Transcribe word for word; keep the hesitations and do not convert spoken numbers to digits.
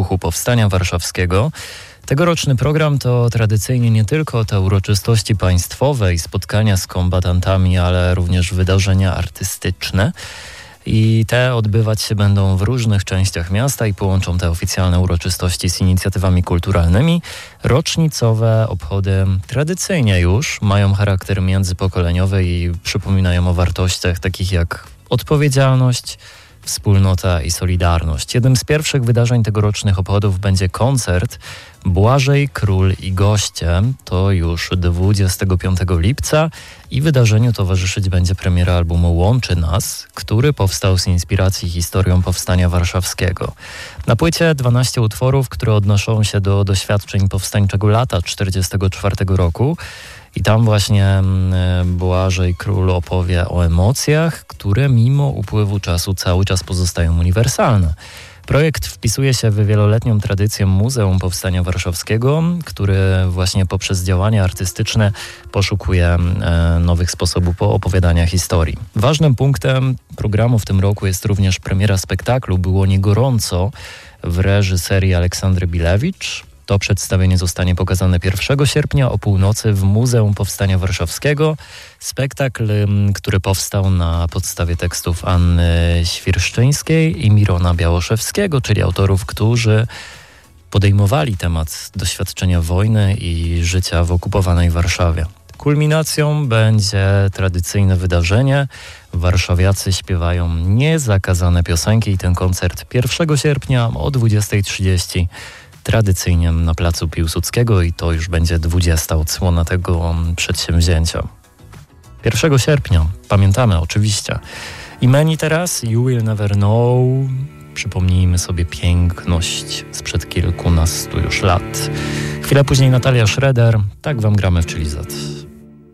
wybuchu Powstania Warszawskiego. Tegoroczny program to tradycyjnie nie tylko te uroczystości państwowe i spotkania z kombatantami, ale również wydarzenia artystyczne. I te odbywać się będą w różnych częściach miasta i połączą te oficjalne uroczystości z inicjatywami kulturalnymi. Rocznicowe obchody tradycyjnie już mają charakter międzypokoleniowy i przypominają o wartościach takich jak odpowiedzialność, wspólnota i solidarność. Jednym z pierwszych wydarzeń tegorocznych obchodów będzie koncert Błażej, Król i Goście. To już dwudziestego piątego lipca i wydarzeniu towarzyszyć będzie premiera albumu Łączy Nas, który powstał z inspiracji historią Powstania Warszawskiego. Na płycie dwanaście utworów, które odnoszą się do doświadczeń powstańczego lata czterdziestego czwartego roku. I tam właśnie Błażej Król opowie o emocjach, które mimo upływu czasu cały czas pozostają uniwersalne. Projekt wpisuje się w wieloletnią tradycję Muzeum Powstania Warszawskiego, który właśnie poprzez działania artystyczne poszukuje nowych sposobów opowiadania historii. Ważnym punktem programu w tym roku jest również premiera spektaklu Było nie gorąco w reżyserii Aleksandry Bilewicz. To przedstawienie zostanie pokazane pierwszego sierpnia o północy w Muzeum Powstania Warszawskiego. Spektakl, który powstał na podstawie tekstów Anny Świerszczyńskiej i Mirona Białoszewskiego, czyli autorów, którzy podejmowali temat doświadczenia wojny i życia w okupowanej Warszawie. Kulminacją będzie tradycyjne wydarzenie. Warszawiacy śpiewają niezakazane piosenki i ten koncert pierwszego sierpnia o dwudziestej trzydzieści tradycyjnie na placu Piłsudskiego i to już będzie dwudziesta odsłona tego przedsięwzięcia. pierwszego sierpnia, pamiętamy oczywiście. Imeni teraz, You Will Never Know. Przypomnijmy sobie piękność sprzed kilkunastu już lat. Chwilę później Natalia Schroeder. Tak wam gramy w Chilizat.